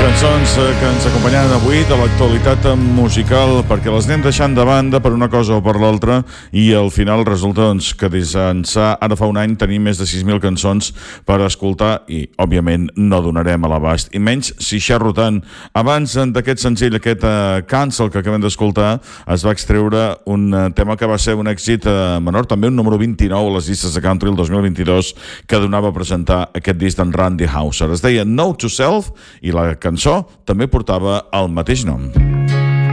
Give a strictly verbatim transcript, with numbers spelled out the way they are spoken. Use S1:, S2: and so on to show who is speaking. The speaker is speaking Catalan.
S1: cançons que ens acompanyaran avui de l'actualitat musical, perquè les anem deixant de banda per una cosa o per l'altra, i al final resulta doncs, que des d'ençà ara fa un any tenim més de sis mil cançons per escoltar i, òbviament, no donarem a l'abast, i menys si xerro tant. Abans d'aquest senzill, aquest uh, Cancel que acabem d'escoltar, es va extreure un uh, tema que va ser un èxit uh, menor, també un número vint-i-nou a les llistes de country el dos mil vint-i-dos, que donava a presentar aquest disc d'en Randy Houser. Es deia Note to Self i la cançó també portava el mateix nom.